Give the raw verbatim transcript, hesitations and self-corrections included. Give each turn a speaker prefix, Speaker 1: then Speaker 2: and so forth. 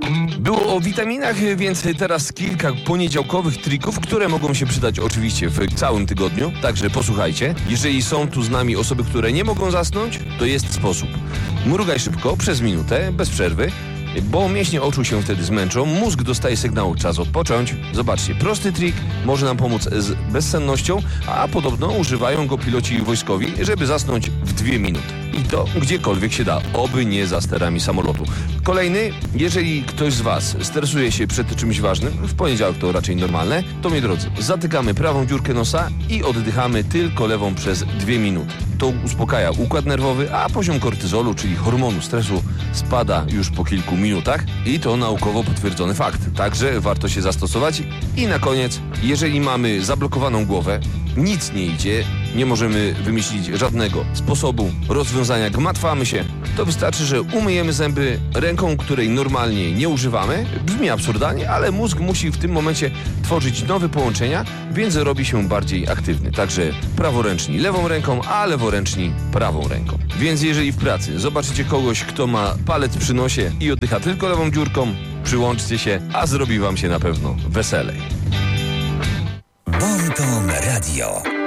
Speaker 1: Było o witaminach, więc teraz kilka poniedziałkowych trików, które mogą się przydać oczywiście w całym tygodniu. Także posłuchajcie. Jeżeli są tu z nami osoby, które nie mogą zasnąć, to jest sposób. Mrugaj szybko, przez minutę, bez przerwy, bo mięśnie oczu się wtedy zmęczą, mózg dostaje sygnał, czas odpocząć. Zobaczcie, prosty trik może nam pomóc z bezsennością, a podobno używają go piloci wojskowi, żeby zasnąć w dwie minuty. I to gdziekolwiek się da, oby nie za sterami samolotu. Kolejny, jeżeli ktoś z Was stresuje się przed czymś ważnym, w poniedziałek to raczej normalne, to moi drodzy, zatykamy prawą dziurkę nosa i oddychamy tylko lewą przez dwie minuty. To uspokaja układ nerwowy, a poziom kortyzolu, czyli hormonu stresu, spada już po kilku minutach i to naukowo potwierdzony fakt. Także warto się zastosować. I na koniec, jeżeli mamy zablokowaną głowę, nic nie idzie, nie możemy wymyślić żadnego sposobu rozwiązania, gmatwamy się, to wystarczy, że umyjemy zęby ręką, której normalnie nie używamy. Brzmi absurdalnie, ale mózg musi w tym momencie tworzyć nowe połączenia, więc robi się bardziej aktywny. Także praworęczni lewą ręką, a leworęczni prawą ręką. Więc jeżeli w pracy zobaczycie kogoś, kto ma palec przy nosie i oddycha tylko lewą dziurką, przyłączcie się, a zrobi Wam się na pewno weselej.
Speaker 2: Bonton Radio.